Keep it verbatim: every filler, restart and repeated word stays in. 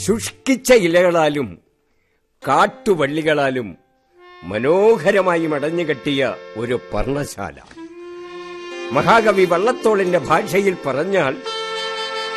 ശുഷ്കിച്ച ഇലകളാലും കാട്ടുവള്ളികളാലും മനോഹരമായി മടഞ്ഞുകെട്ടിയ ഒരു പർണശാല. മഹാകവി വള്ളത്തോളിന്റെ ഭാഷയിൽ പറഞ്ഞാൽ